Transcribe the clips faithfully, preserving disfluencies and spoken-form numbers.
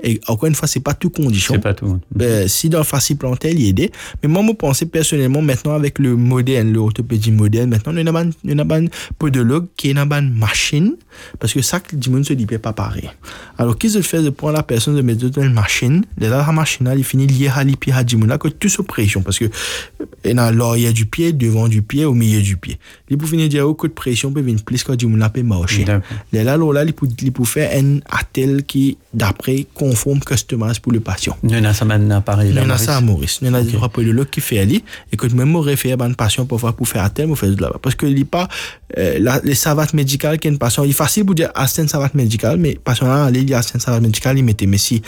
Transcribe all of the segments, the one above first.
Et encore une fois, c'est pas toute condition. C'est pas tout. Ben, si dans le facile plantel, il aide. Mais moi, je pense personnellement, maintenant, avec le moderne, l'orthopédie moderne, maintenant, il y a un, il y a un podologue qui est dans une machine, parce que ça, le monde se dit pas pareil. Alors, qu'est-ce que fait de prendre la personne de mettre dans une machine, de là, la machine, là, il finit lié à l'épée à Dimouna, que tout sous pression, parce que, il y a l'arrière du pied, devant du pied, au milieu du pied. Il peut finir dire, oh, coup de pression peut venir plus quand Dimouna peut marcher. Là, là, là, il peut, il peut faire un attel qui, d'après, conforme, customise pour le patient. Il y en a ça maintenant à Paris. Il y en a ça à Maurice. Il y en a des trois podologues qui fait aller, et que même moi, réfère à un patient pour faire, pour faire attel, pour faire de là-bas. Parce que, il n'y a pas, euh, la, les savates médicales qu'un patient, il est facile pour dire, ah, c'est une savate médicale, mais patient là, il y a une savate médicale, il mettait, mais si,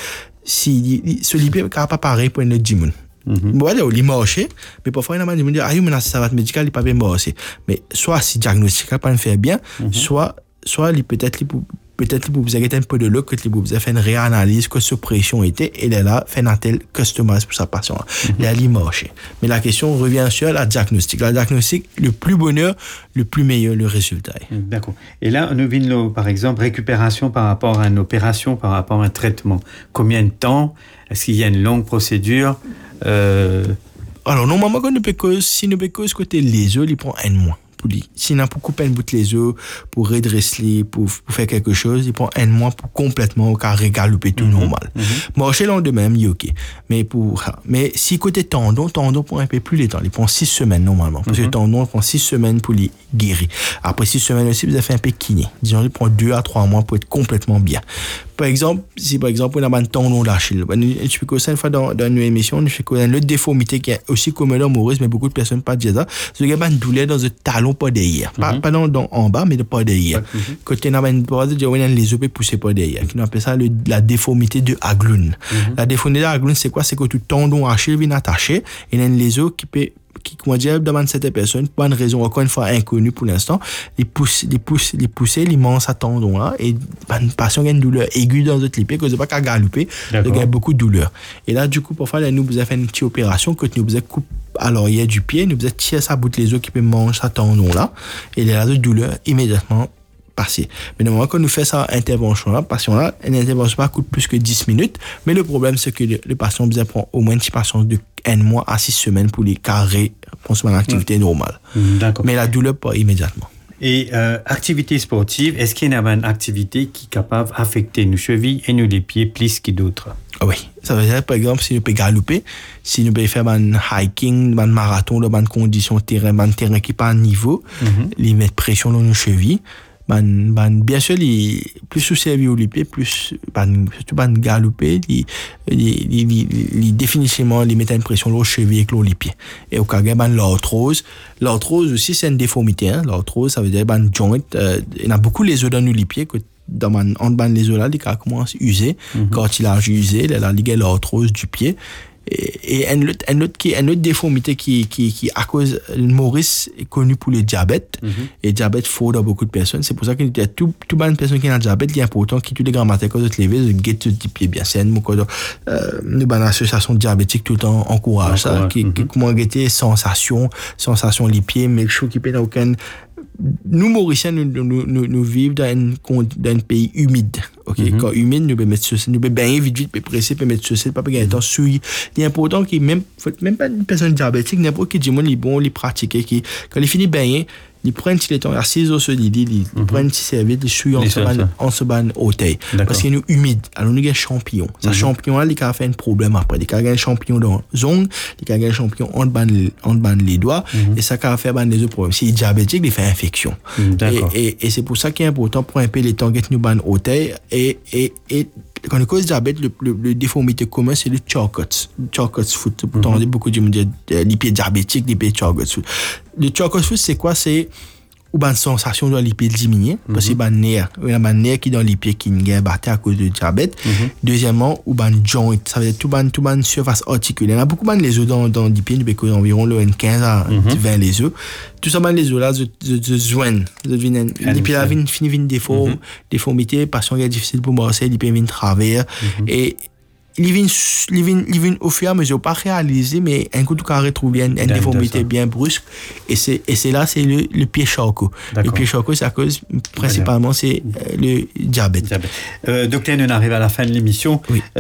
si, ce libé, il n'est pas pareil pour un autre dimoun. Mm-hmm. Bon, allez, il marche, mais parfois, il y a des gens qui disent, ah, il y a une savate médicale, il n'est pas bien marché. Mais, soit, si diagnostic n'a pas le faire bien, mm-hmm. soit, soit, il peut-être, il peut, peut-être, il peut vous arrêter un peu de l'eau, que il peut vous faire une réanalyse, que ce pression était, et là, là, fait un tel customise pour sa patient. Mm-hmm. Là, il marche. Mais la question revient sur la diagnostic. La diagnostic, le plus bonheur, le plus meilleur, le résultat. D'accord. Et là, nous venons, par exemple, récupération par rapport à une opération, par rapport à un traitement. Combien de temps? Est-ce qu'il y a une longue procédure? Euh... Alors, normalement, quand nous peut cause, si nous peut cause côté les os, il prend un mois. Si on a pour couper une bout de les os, pour redresser, pour, pour faire quelque chose, il prend un mois pour complètement régalouper tout mm-hmm. normal. Mm-hmm. Marcher le lendemain, il est ok. Mais pour, mais si côté tendon, tendon prend un peu plus de temps. Il prend six semaines normalement. Parce mm-hmm. que tendon prend six semaines pour les guérir. Après six semaines aussi, vous avez fait un peu kiné. Disons, il prend deux à trois mois pour être complètement bien. Par exemple, si par exemple, on a un tendon d'Achille, je fais ça une fois dans, dans une émission, je fais que le déformité qui est aussi commun dans Maurice, mais beaucoup de personnes pas dire ça. C'est qu'il y a une douleur dans le talon, pas derrière. Mm-hmm. Pas, pas dans, dans, en bas, mais pas derrière. Mm-hmm. Quand on a une pause, on a les os peut pousser pas derrière. On appelle ça le, la déformité de Haglund. Mm-hmm. La déformité de Haglund, c'est quoi? C'est que tout tendon Achille vient attaché, et il y a les os qui peut qui, comment dire, demande cette personne, pour une raison encore une fois inconnue pour l'instant, les pousse, les pousse, les pousser l'immense tendon là, et une patient a une douleur aiguë dans notre lipé, que c'est pas qu'à galoper, il y a beaucoup de douleur. Et là, du coup, parfois, là, nous, vous avez fait une petite opération, que nous vous avez coupé à l'arrière du pied, nous vous avez tiré sa bout de les os qui peut manger ce tendon là, et là, la douleur immédiatement passé. Mais normalement, quand nous faisons cette intervention-là, patient-là, une intervention pas coûte plus que dix minutes, mais le problème, c'est que le, le patient besoin prendre au moins une patience de un mois à six semaines pour les carrer, pour se mettre en activité mmh. normale. D'accord. Mais la douleur, pas immédiatement. Et euh, activité sportive, est-ce qu'il y a une activité qui est capable d'affecter nos chevilles et nos les pieds plus que d'autres? Ah oui, ça veut dire, par exemple, si nous pouvons galoper, si nous pouvons faire un hiking, un marathon, dans une condition de terrain, un terrain qui n'est pas à niveau, mmh. les mettre pression dans nos chevilles, ban, ban, bien sûr, les, plus sous servi au pied, plus, ban, surtout, ban, galoper, les, les, les, les, les, définitivement, les mettre une pression aux chevilles et aux pieds. Et au cas où, ban, l'arthrose, l'arthrose aussi, c'est une déformité, hein. L'arthrose, ça veut dire, ban, joint, euh, il y en a beaucoup les os dans nos pieds, que, dans man, en ban les os là, les cas commencent à user, mm-hmm. cartilage usé, là, il y a l'arthrose du pied. Et, et un autre, un autre, qui, un autre déformité qui, qui, qui, à cause, Maurice est connu pour le diabète, mm-hmm. et le diabète faux dans beaucoup de personnes. C'est pour ça qu'il y a tout, tout bonne personne qui a le diabète, il est important qu'il y ait tous les grands matins quand vous êtes levé, de guetter le pied bien sain. Euh, nous, ben, l'association diabétique tout le temps encourage ça, qui, mm-hmm. qui, comment guetter sensation, sensation les pieds, mais le chaud qui peut n'a aucun. Nous, Mauriciens, nous, nous, nous, nous vivons dans un, dans un pays humide. Ok, mm-hmm. Quand humide, nous pouvons mettre ceci, nous pouvons baigner vite, vite, puis presser, puis mettre ceci, pas gagner temps souille. Il est important qu'il même, même pas une personne diabétique, n'importe qui dit moi, il est bon, il pratique, qui, quand il finit baigner, il prend un petit temps, assise au sol, il mm-hmm. prend un petit serviette, il souille en se ban, en se ban hôtel. Parce qu'il est humide. Alors, nous avons des champignons. Ces mm-hmm. champignons-là, il a fait un problème après. Il a un champignon dans la zone, il a un champignon en ban, en ban les doigts, mm-hmm. et ça a fait ban les autres problèmes. S'il est diabétique, il fait infection. Mm-hmm. Et, et, et c'est pour ça qu'il est important pour un peu les temps, nous ban hôtel, et, et, et, quand on cause diabète, le, le, le déformité commun, c'est le Charcot's. Charcot's foot. Pourtant, mm-hmm. beaucoup de gens disent les pieds diabétiques, les pieds Charcot's foot. Le Charcot's foot, c'est quoi? C'est ou une sensation dans les pieds diminuer, mm-hmm. parce que c'est un nerf. Il y a un nerf qui est dans les pieds qui est battu à cause du diabète. Mm-hmm. Deuxièmement, ou un joint. Ça veut dire tout une tout surface articulaire. Il y a beaucoup de les os dans, dans les pieds, nous avons environ là, quinze à mm-hmm. vingt les os. Tout ça, les os là, se joignent. Les pieds là, finissent une déforme, déformité, parce qu'il est difficile pour marcher, les pieds viennent travers. Mm-hmm. Et il vient, il vient, il vient au fur et à mesure, pas réalisé, mais un coup de carré trouve une, une déformité bien brusque. Et c'est, et c'est là, c'est le, le pied Charcot. Le pied Charcot, c'est à cause, principalement, c'est euh, le diabète. diabète. Euh, docteur, on arrive à la fin de l'émission. Oui.